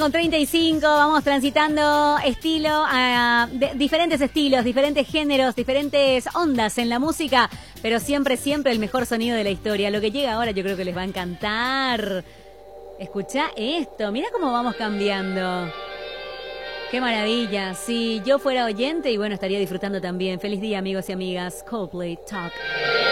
21:35, vamos transitando diferentes estilos, diferentes géneros, diferentes ondas en la música, pero siempre, siempre el mejor sonido de la historia. Lo que llega ahora yo creo que les va a encantar. Escuchá esto, mira cómo vamos cambiando. Qué maravilla. Si yo fuera oyente, y bueno, estaría disfrutando también. Feliz día, amigos y amigas. Coldplay Talk.